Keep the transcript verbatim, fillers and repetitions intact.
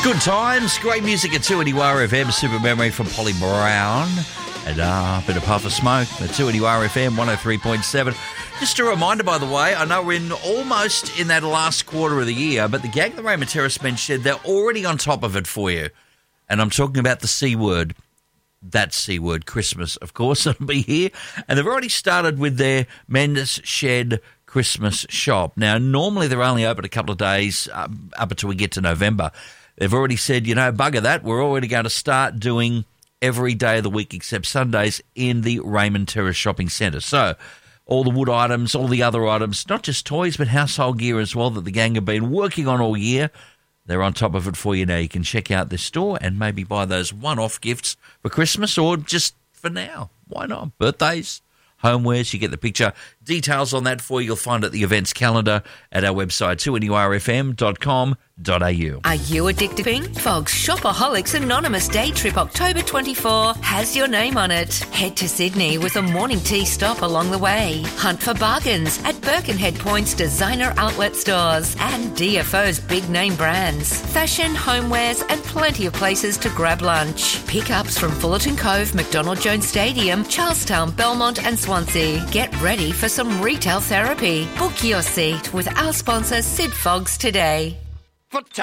Good times, great music at two eighty R F M, Super Memory from Polly Brown. And uh, a bit of Puff of Smoke at two eighty R F M, one oh three point seven. Just a reminder, by the way, I know we're in almost in that last quarter of the year, but the gang at the Raymond Terrace Men's Shed, they're already on top of it for you. And I'm talking about the C word. That C word, Christmas, of course, it'll be here. And they've already started with their Men's Shed Christmas shop. Now, normally they're only open a couple of days uh, up until we get to November. They've already said, you know, bugger that, we're already going to start doing every day of the week except Sundays in the Raymond Terrace Shopping Centre. So all the wood items, all the other items, not just toys but household gear as well that the gang have been working on all year, they're on top of it for you now. You can check out this store and maybe buy those one-off gifts for Christmas or just for now. Why not? Birthdays, homewares, you get the picture. Details on that for you, you'll find at the events calendar at our website, two eighty R F M dot com dot a u. Are you addicted to shopping? Fog's Shopaholics Anonymous Day Trip October twenty-fourth has your name on it. Head to Sydney with a morning tea stop along the way. Hunt for bargains at Birkenhead Point's designer outlet stores and D F O's big name brands. Fashion, homewares and plenty of places to grab lunch. Pickups from Fullerton Cove, McDonald Jones Stadium, Charlestown, Belmont and Swansea. Get ready for some retail therapy. Book your seat with our sponsor Sid Foggs today.